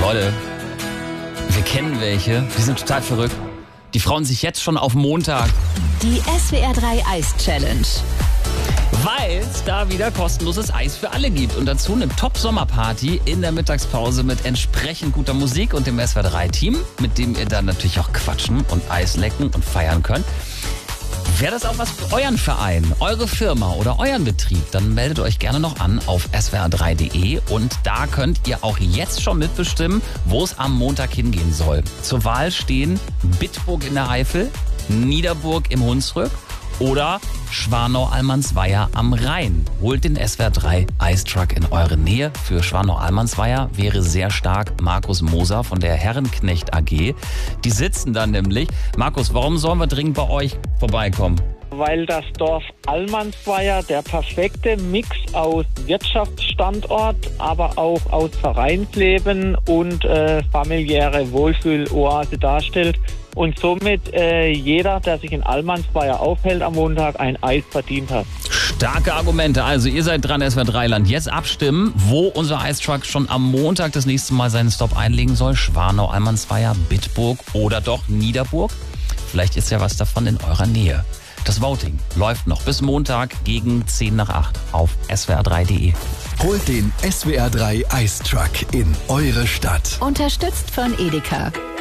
Leute, wir kennen welche, die sind total verrückt. Die freuen sich jetzt schon auf Montag. Die SWR 3 Eis Challenge. Weil es da wieder kostenloses Eis für alle gibt. Und dazu eine Top-Sommerparty in der Mittagspause mit entsprechend guter Musik und dem SWR 3-Team, mit dem ihr dann natürlich auch quatschen und Eis lecken und feiern könnt. Wäre das auch was für euren Verein, eure Firma oder euren Betrieb, dann meldet euch gerne noch an auf swr3.de und da könnt ihr auch jetzt schon mitbestimmen, wo es am Montag hingehen soll. Zur Wahl stehen Bitburg in der Eifel, Niederburg im Hunsrück oder Schwarnau-Almansweier am Rhein. Holt den SWR 3 Eistruck in eure Nähe. Für Schwarnau-Almansweier wäre sehr stark Markus Moser von der Herrenknecht AG. Die sitzen dann nämlich. Markus, warum sollen wir dringend bei euch vorbeikommen? Weil das Dorf Almansweier der perfekte Mix aus Wirtschaftsstandort, aber auch aus Vereinsleben und familiäre Wohlfühloase darstellt. Und somit jeder, der sich in Almansweier aufhält am Montag, ein Eis verdient hat. Starke Argumente. Also ihr seid dran, SWR 3 Land. Jetzt abstimmen, wo unser Eistruck schon am Montag das nächste Mal seinen Stop einlegen soll. Schwarnau, Almansweier, Bitburg oder doch Niederburg. Vielleicht ist ja was davon in eurer Nähe. Das Voting läuft noch bis Montag gegen 7:50 auf swr3.de. Holt den SWR 3 Eistruck in eure Stadt. Unterstützt von Edeka.